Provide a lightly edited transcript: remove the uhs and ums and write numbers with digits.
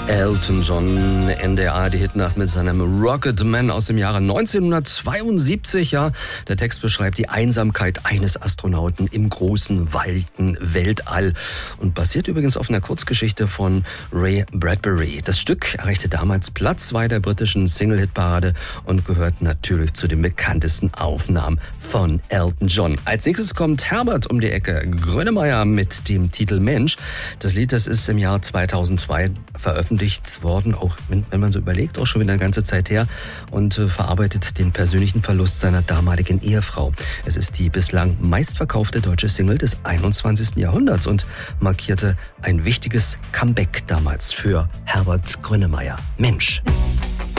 Elton John in der ARD-Hitnacht mit seinem Rocketman aus dem Jahre 1972. Ja, der Text beschreibt die Einsamkeit eines Astronauten im großen, weiten Weltall und basiert übrigens auf einer Kurzgeschichte von Ray Bradbury. Das Stück erreichte damals Platz 2 der britischen Single-Hit-Parade und gehört natürlich zu den bekanntesten Aufnahmen von Elton John. Als nächstes kommt Herbert um die Ecke, Grönemeyer mit dem Titel Mensch. Das Lied, das ist im Jahr 2002 veröffentlicht worden, auch wenn man so überlegt, auch schon wieder eine ganze Zeit her, und verarbeitet den persönlichen Verlust seiner damaligen Ehefrau. Es ist die bislang meistverkaufte deutsche Single des 21. Jahrhunderts und markierte ein wichtiges Comeback damals für Herbert Grönemeyer. Mensch.